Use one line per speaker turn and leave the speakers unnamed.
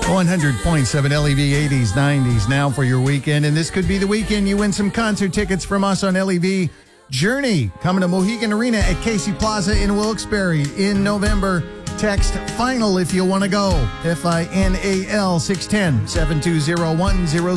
100.7 LEV 80s, 90s now for your weekend. And this could be the weekend you win some concert tickets from us on LEV. Journey coming to Mohegan Arena at Casey Plaza in Wilkes-Barre in November. Text FINAL if you want to go. FINAL 610-720-1000.